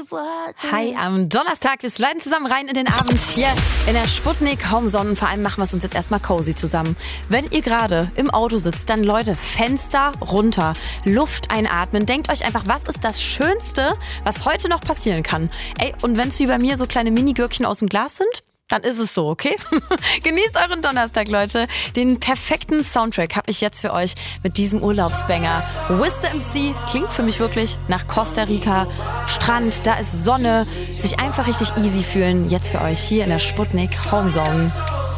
Hi, am Donnerstag. Wir sliden zusammen rein in den Abend hier in der Sputnik Homezone. Vor allem machen wir es uns jetzt erstmal cozy zusammen. Wenn ihr gerade im Auto sitzt, dann Leute, Fenster runter, Luft einatmen. Denkt euch einfach, was ist das Schönste, was heute noch passieren kann? Ey, und wenn es wie bei mir so kleine Mini-Gürkchen aus dem Glas sind, dann ist es so, okay? Genießt euren Donnerstag, Leute. Den perfekten Soundtrack habe ich jetzt für euch mit diesem Urlaubsbanger. With the MC klingt für mich wirklich nach Costa Rica. Strand, da ist Sonne. Sich einfach richtig easy fühlen. Jetzt für euch hier in der Sputnik Homezone.